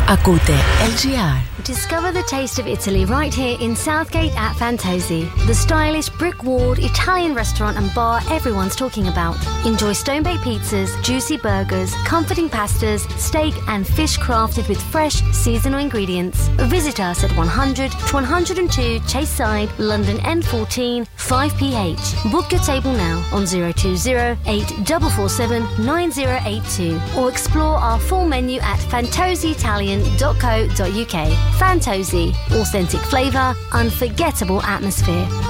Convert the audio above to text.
Ακούτε LGR. Discover the taste of Italy right here in Southgate at Fantozzi, the stylish brick-walled Italian restaurant and bar everyone's talking about. Enjoy stone-baked pizzas, juicy burgers, comforting pastas, steak and fish crafted with fresh, seasonal ingredients. Visit us at 100 to 102 Chase Side, London N14, 5PH. Book your table now on 020-8447-9082 or explore our full menu at fantozziitalian.co.uk. Fantozzi, authentic flavour, unforgettable atmosphere.